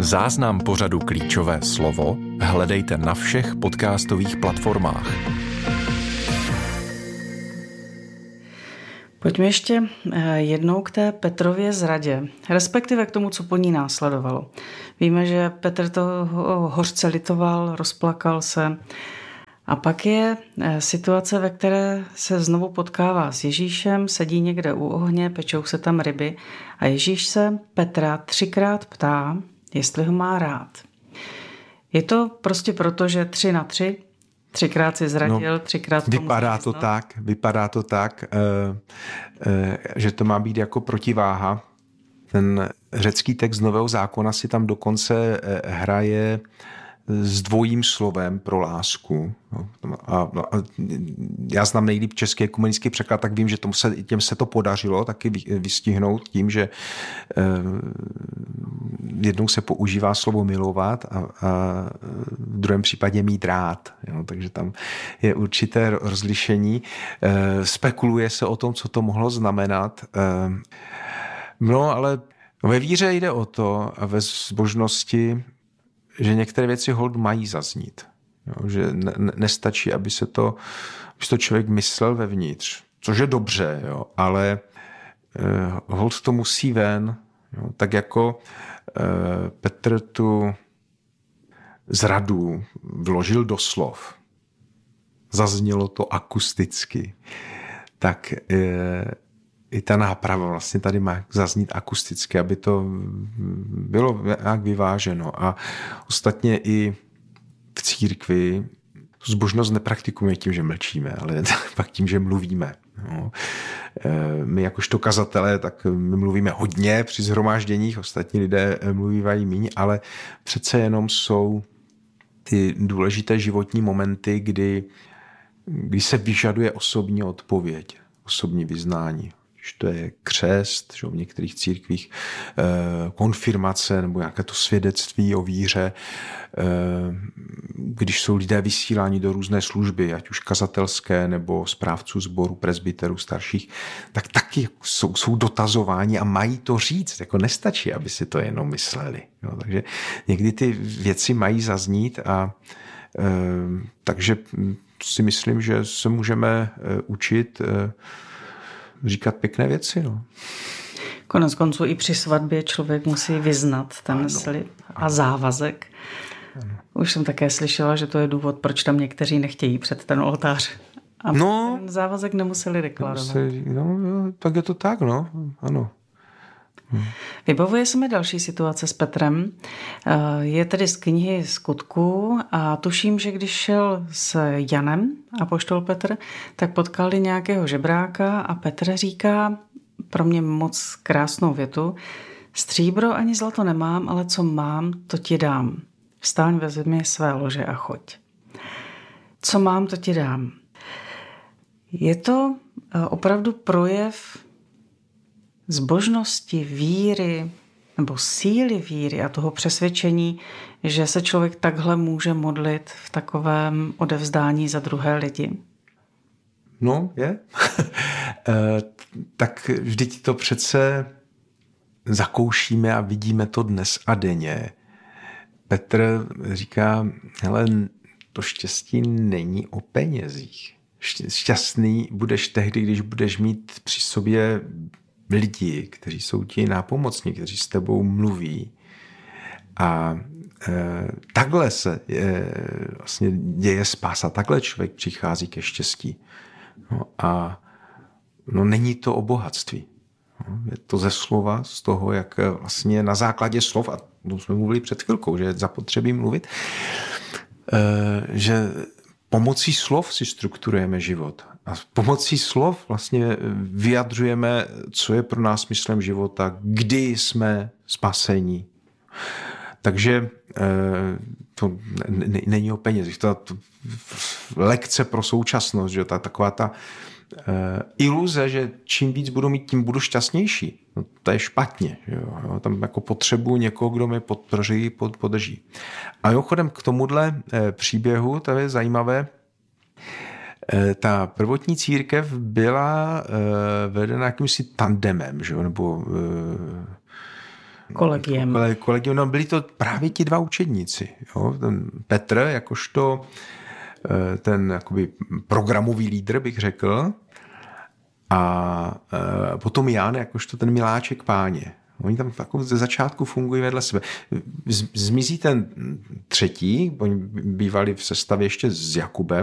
Záznam pořadu Klíčové slovo hledejte na všech podcastových platformách. Pojďme ještě jednou k té Petrově zradě, respektive k tomu, co po ní následovalo. Víme, že Petr to hořce litoval, rozplakal se. A pak je situace, ve které se znovu potkává s Ježíšem, sedí někde u ohně, pečou se tam ryby a Ježíš se Petra 3krát ptá, jestli ho má rád. Je to prostě proto, že 3 na 3, 3krát si zradil, 3krát Vypadá to tak, že to má být jako protiváha. Ten řecký text Nového zákona si tam dokonce hraje s dvojím slovem pro lásku. A já znám nejlíp český ekumenický překlad, tak vím, že těm se to podařilo taky vystihnout tím, že jednou se používá slovo milovat a v druhém případě mít rád. Jo, takže tam je určité rozlišení. Spekuluje se o tom, co to mohlo znamenat. No, ale ve víře jde o to a ve zbožnosti, že některé věci hold mají zaznít. Jo, že nestačí, aby to člověk myslel vevnitř, což je dobře, jo, ale hold to musí ven. Jo, tak jako Petr tu zradu vložil do slov, zaznělo to akusticky, tak i ta náprava vlastně tady má zaznít akusticky, aby to bylo nějak vyváženo. A ostatně i v církvi zbožnost nepraktikujeme tím, že mlčíme, ale pak tím, že mluvíme. No. My jakožto kazatelé, tak my mluvíme hodně při shromážděních, ostatní lidé mluvívají míň, ale přece jenom jsou ty důležité životní momenty, kdy se vyžaduje osobní odpověď, osobní vyznání. Když to je křest, že v některých církvích konfirmace nebo nějaké to svědectví o víře, když jsou lidé vysíláni do různé služby, ať už kazatelské nebo správců sboru, presbyterů, starších, tak taky jsou dotazováni a mají to říct. Jako nestačí, aby si to jenom mysleli. Jo, takže někdy ty věci mají zaznít a takže si myslím, že se můžeme učit říkat pěkné věci. No. Konec konců i při svatbě člověk musí vyznat ten slib a závazek. Ano. Už jsem také slyšela, že to je důvod, proč tam někteří nechtějí před ten oltář. A ten závazek nemuseli deklarovat. Tak je to tak, no. Ano. Vybavuje se mi další situace s Petrem. Je tedy z knihy Skutků a tuším, že když šel s Janem, apoštol Petr, tak potkali nějakého žebráka a Petr říká pro mě moc krásnou větu: stříbro ani zlato nemám, ale co mám, to ti dám. Vstaň, vezmi své lože a choď. Co mám, to ti dám. Je to opravdu projev zbožnosti, víry nebo síly víry a toho přesvědčení, že se člověk takhle může modlit v takovém odevzdání za druhé lidi? No, je. Tak vždyť to přece zakoušíme a vidíme to dnes a denně. Petr říká, hele, to štěstí není o penězích. Šťastný budeš tehdy, když budeš mít při sobě lidi, kteří jsou ti nápomocní, kteří s tebou mluví. A takhle se vlastně děje spása, takhle člověk přichází ke štěstí. No a není to o bohatství. No, je to ze slova, z toho, jak vlastně na základě slov, a to jsme mluvili před chvilkou, že je zapotřebí mluvit, že pomocí slov si strukturujeme život. A pomocí slov vlastně vyjadřujeme, co je pro nás smyslem života, kdy jsme spasení. Takže to není o penězích. To lekce pro současnost, že taková ta iluze, že čím víc budu mít, tím budu šťastnější. No, to je špatně. Jo. Tam jako potřebuji někoho, kdo mě podrží. A mimochodem k tomuhle příběhu, to je zajímavé, ta prvotní církev byla vedena jakýmsi tandemem, že? Nebo kolegiem. No, byli to právě ti dva učedníci. Jo? Ten Petr, jakožto ten jakoby programový lídr, bych řekl, a potom Jan, jakožto ten miláček Páně. Oni tam jako ze začátku fungují vedle sebe. Zmizí ten třetí, oni bývali v sestavě ještě s Jakubem,